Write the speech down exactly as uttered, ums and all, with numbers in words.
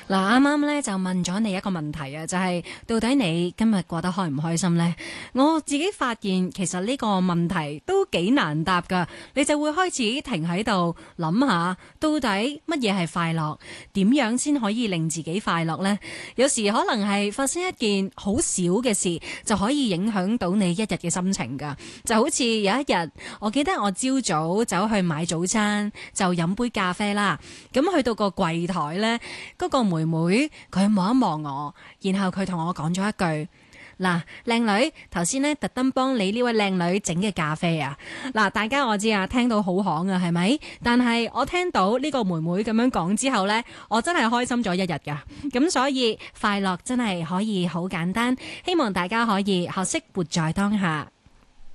嗱，啱啱咧就問咗你一個問題啊，就係、是、到底你今日過得開唔開心呢？我自己發現其實呢個問題都幾難答噶，你就會開始停喺度諗下，到底乜嘢係快樂？點樣先可以令自己快樂呢？有時可能係發生一件好小嘅事，就可以影響到你一日嘅心情噶。就好似有一日，我記得我朝早走去買早餐，就飲杯咖啡啦。咁去到個櫃台呢，嗰、那個妹妹佢望一望我，然後佢同我講咗一句：嗱，靚女，頭先呢特登幫你呢位靚女整嘅咖啡啊！嗱，大家我知啊，聽到好行啊，係咪？但係我聽到呢個妹妹咁樣講之後呢，我真係開心咗一日噶。咁所以快樂真係可以好簡單，希望大家可以學識活在當下。